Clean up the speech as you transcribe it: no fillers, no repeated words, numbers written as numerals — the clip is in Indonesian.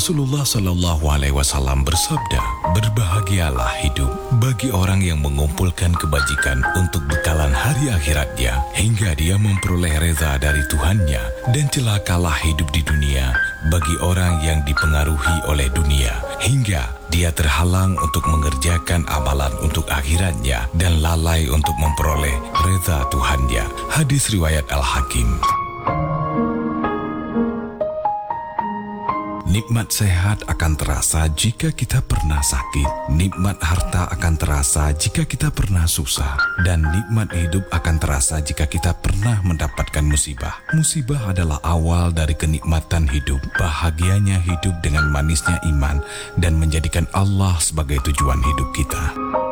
Rasulullah Shallallahu Alaihi Wasallam bersabda, berbahagialah hidup bagi orang yang mengumpulkan kebajikan untuk bekalan hari akhiratnya hingga dia memperoleh reza dari Tuhannya, dan celakalah hidup di dunia bagi orang yang dipengaruhi oleh dunia hingga dia terhalang untuk mengerjakan amalan untuk akhiratnya dan lalai untuk memperoleh reza Tuhannya. Hadis riwayat Al-Hakim. Nikmat sehat akan terasa jika kita pernah sakit. Nikmat harta akan terasa jika kita pernah susah. Dan nikmat hidup akan terasa jika kita pernah mendapatkan musibah. Musibah adalah awal dari kenikmatan hidup. Bahagianya hidup dengan manisnya iman dan menjadikan Allah sebagai tujuan hidup kita.